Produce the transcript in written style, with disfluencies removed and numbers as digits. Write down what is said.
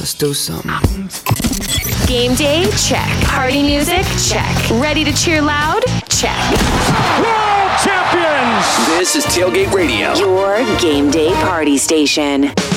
Let's do something. Game day? Check. Party music? Check. Ready to cheer loud? Check. World champions! This is Tailgate Radio, Your game day party station.